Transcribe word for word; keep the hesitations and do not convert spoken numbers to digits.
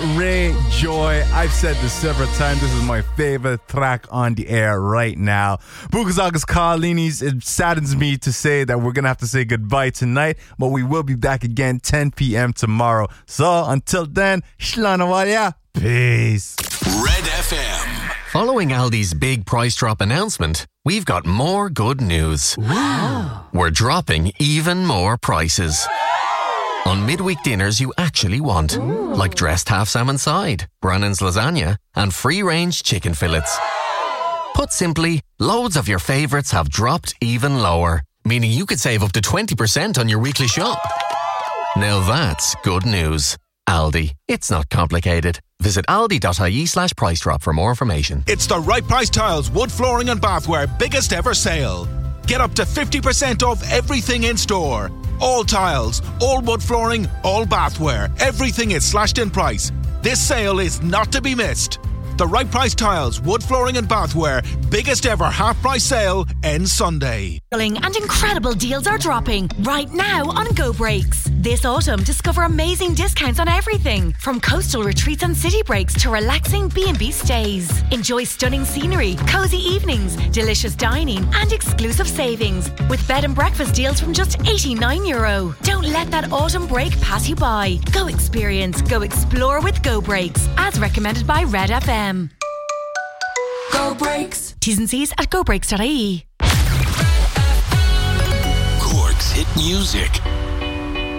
Ray Joy. I've said this several times. This is my favorite track on the air right now. Bukazagas Carlinis. It saddens me to say that we're going to have to say goodbye tonight, but we will be back again ten p.m. tomorrow. So until then, Shlanawalia. Peace. Red F M. Following Aldi's big price drop announcement, we've got more good news. Wow. We're dropping even more prices. On midweek dinners you actually want. Ooh. Like dressed half salmon side, Brannan's lasagna, and free-range chicken fillets. Put simply, loads of your favourites have dropped even lower, meaning you could save up to twenty percent on your weekly shop. Now that's good news. Aldi. It's not complicated. Visit aldi.ie slash price drop for more information. It's the Right Price Tiles Wood Flooring and Bathware biggest ever sale. Get up to fifty percent off everything in store. All tiles, all wood flooring, all bathware. Everything is slashed in price. This sale is not to be missed. The Right Price Tiles, Wood Flooring and Bathware biggest ever half price sale ends Sunday. And incredible deals are dropping right now on Go Breaks. This autumn, discover amazing discounts on everything from coastal retreats and city breaks to relaxing B and B stays. Enjoy stunning scenery, cozy evenings, delicious dining and exclusive savings with bed and breakfast deals from just eighty-nine euro. Don't let that autumn break pass you by. Go experience, go explore with Go Breaks, as recommended by Red F M. Go Breaks. T's and C's at go breaks dot I E. Cork's hit music.